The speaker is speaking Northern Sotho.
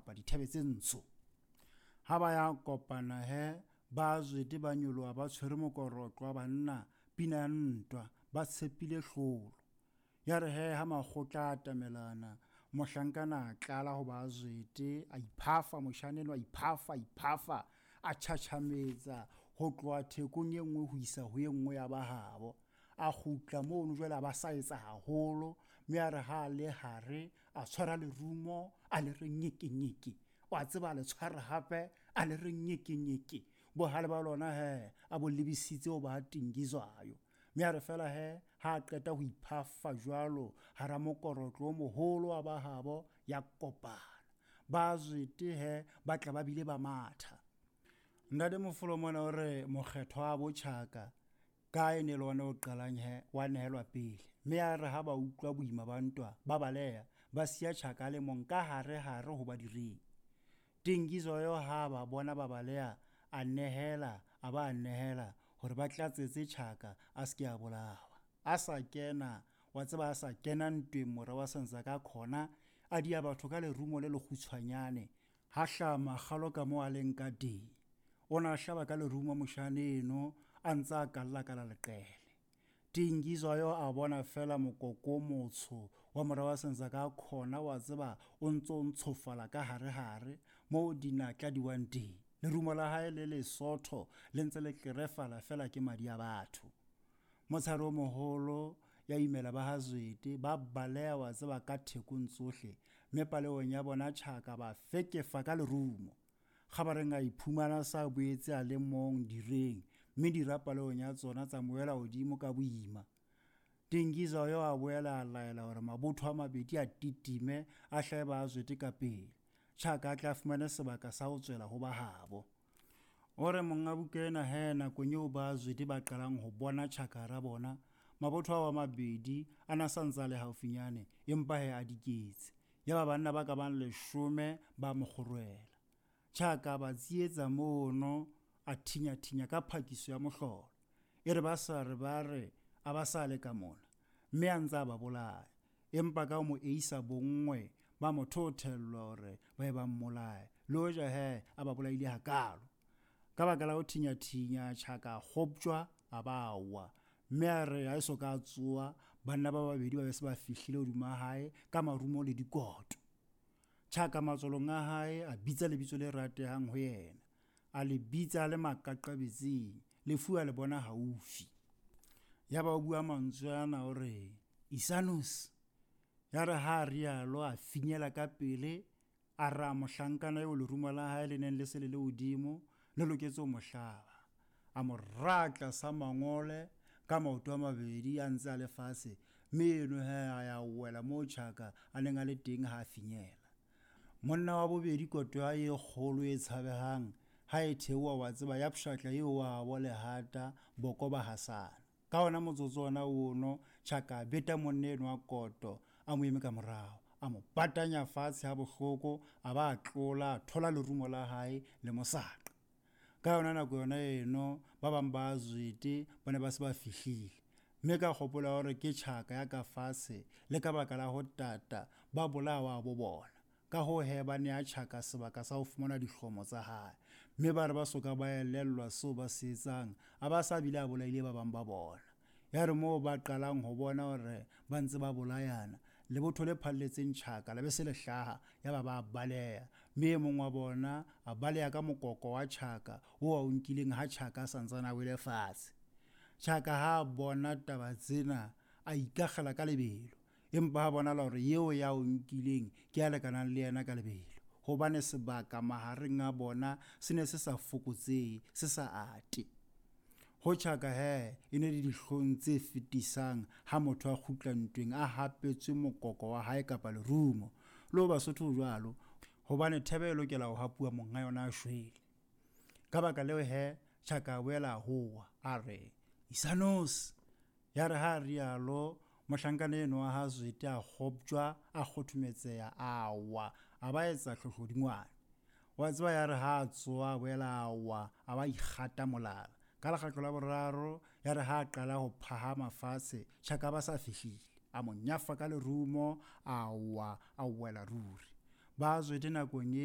kapa dithebe tse ntsho. Ha ba ya kopana ba Zwide ba nyoloha ba tshwere mokorotlo wa banna pina ya ntwa ba tshepile hlolo. Ya re ha makgotla a atamelana mohlankana a tlala ho ba Zwide a iphafa moshaneno a iphafa a tjhatjhametsa ho tloha thekong e nngwe ho isa ho e nngwe ya bahabo. A kgutla mono jwale ba sa etsa haholo mme a re ha le hare a tshwara lerumo a le re nyeke wa tseba le tshwara hape a le re nyeke bohale ba lona a bo lebisitse o ba Tingizwayo. Mme a re fela ha a qeta ho iphafa jwalo hara mokorotlo o moholo wa bahabo ya kopana. Ba Zwide ba tla ba bile ba matha. Ndade Mofolomona o re mokgetho wa Botjhaka ka ene le ona o qalang wa nehelwa pele. Mme a re ha ba utlwa boima ba ntwa ba baleha ba siya Tjhaka le mong ka hare ho ba direng. Tingizwayo ha ba bona ba baleha a nehela hore ba tlatsetse Tjhaka a se ke a bolawa. A sa kena wa tseba a sa kena ntweng mora wa santsa ka khona a dia batho ka lerumo le lekgutshwanyane ha hlama kgalo ka mo a leng ka teng. O na hlaba ka lerumo moshaneno a ntsa ka leqele. Tingizwayo a bona fela mokoko motsho wa mora wa santsa ka khona wa tseba o ntso ntshofala ka hare mo dinatla di wang teng. Lerumo la hae le Lesotho le ntse le kerefala fela ke madi a batho. Motsharo moholo ya imela ba ha Zwide ba baleha wa tseba ka thekong tsohle mme paleong ya bona Tjhaka ba fekefa ka lerumo. Khabareng a iphumana sa boetse a le mong direng mme dirapaleong ya tsona tsa moela hodimo ka boima. Tingizwayo a boela a laela hore mabotho a mabedi a titime a hlae ba Zwide ka pele. Tjhaka a tla fumana sebaka sa ho tswela ho bahabo. Ore monga bukena nakong eo ba Zwide ba qalang ho bona Tjhaka ra bona mabotho a mabedi a na santsa le haufinyane empa a diketse. Ya ba banna ba ka bang 10 ba mokgorwela. Tjhaka ba tsietsa mono a thinya ka phakiso ya mohlolo. E re ba sa re ba re a ba sa le ka mona mme a ntsa ba bolaya empa ka mo eisa bongwe ba mothothelwa hore ba ba mmolaya loja a ba bolaile hakalo. Ka baka la ho thinya Tjhaka khopjwa a ba wa mme a re a eso ka tsoa banna ba babedi ba be se ba fihlile hodima hae ka marumo le dikoto. Tjhaka matsolong a hae a bitsa lebitso le ratehang ho yena a le bitsa le makaqabetsing le fuwa le bona haufi. Ya ba bua mantswe ana hore Isanos. Ya re ha rialo a finyela ka pele a ra mohlankana eo lerumo la hae le neng le se le hodimo le loketse ho mohlaba. A mo ratla sa mangole ka maoto a mabedi a ntse a le fatshe mme eno a ya wela mo Tjhaka a neng a le teng ha a finyela. Monna wa bobedi koto ya e kgolo e tshabehang ha e theoha wa tseba ya pshatla eo wa bole hata boko ba Hasana. Ka ona motsotso ona ono Tjhaka beta monneno wa koto a mo eme ka morao a mo patanya fatshe ha bohloko a ba tlola thola lerumo la hae le mosaqa. Ka yona nako yona eno ba bang ba Zwide ba ne ba se ba fihlile mme ka kgopola hore ke Tjhaka ya ka fatshe le ka baka la ho tata ba bolawa bo bona. Ka ho ba ne a Tjhaka sebaka sa ho fumana dihlomo tsa hae mme ba re ba soka ba elellwa seo ba se etsang a ba sa bile a bolaile ba bang ba bona. Ya re moo ba qalang ho bona hore ba ntse ba bolayana le botho le phalletseng Tjhaka le be se le hlaha ya ba baleha mme mong wa bona a baleha ka mokoko wa Tjhaka o a nkileng ha Tjhaka sa ntsana wele fatshe. Tjhaka ha bona taba tsena a ikagela ka lebelo empa ha bona hore yeo ya o nkileng ke a lekanang le yena ka lebelo hobane sebaka mahareng a bona se ne se sa fokotsehe se sa ate. Ho Tjhaka e ne le dihlong tse fetisang ha motho a kgutla ntweng a hapetswe mokoko wa hae kapa lerumo le ho Basotho jwalo hobane thebe e lokela ho hapuwa monga yona a shwele. Ka baka leo Tjhaka boela hoa a re Isanos. Ya re ha rialo mohlankana eno wa ha Zwide a khopjwa a khothumetseha a wa a ba etsa hlohlodingwane. Wa tseba ya re ha tsoa boela wa a ba ikgata molala. Ka lekgatlo la boraro ya re ha qala ho phahama fatshe Tjhaka ba sa fihlile a mo nyafa ka lerumo a wa a wela ruri. Ba Zwide nakong